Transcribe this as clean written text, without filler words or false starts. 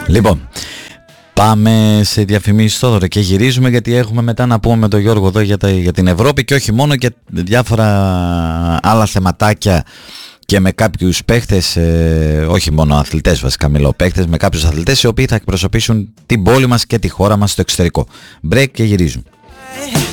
Λοιπόν, πάμε σε διαφημίσεις τώρα και γυρίζουμε, γιατί έχουμε μετά να πούμε με τον Γιώργο εδώ για την Ευρώπη και όχι μόνο, και διάφορα άλλα θεματάκια και με κάποιους παίχτες, όχι μόνο αθλητές βασικά μιλώ, παίχτες, με κάποιους αθλητές οι οποίοι θα εκπροσωπήσουν την πόλη μας και τη χώρα μας στο εξωτερικό. Break και γυρίζουν.